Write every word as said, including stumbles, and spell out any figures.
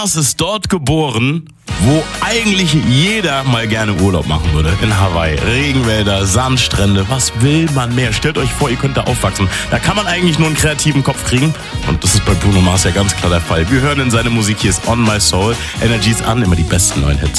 Mars ist dort geboren, wo eigentlich jeder mal gerne Urlaub machen würde. In Hawaii. Regenwälder, Sandstrände. Was will man mehr? Stellt euch vor, ihr könnt da aufwachsen. Da kann man eigentlich nur einen kreativen Kopf kriegen. Und das ist bei Bruno Mars ja ganz klar der Fall. Wir hören in seine Musik. Hier ist On My Soul. Energy ist an. Immer die besten neuen Hits.